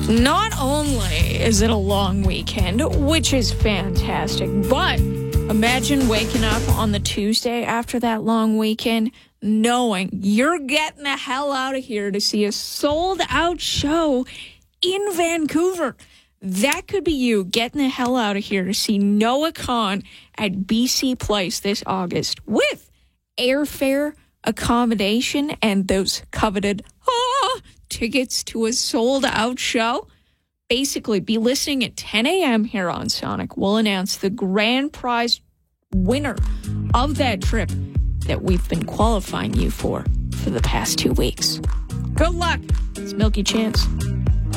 Not only is it a long weekend, which is fantastic, but imagine waking up on the Tuesday after that long weekend knowing you're getting the hell out of here to see a sold-out show in Vancouver. That could be you getting the hell out of here to see Noah Kahan at BC Place this August with airfare, accommodation, and those coveted tickets to a sold-out show. Basically, be listening at 10 a.m. here on Sonic. We'll announce the grand prize winner of that trip that we've been qualifying you for the past 2 weeks. Good luck. It's Milky Chance.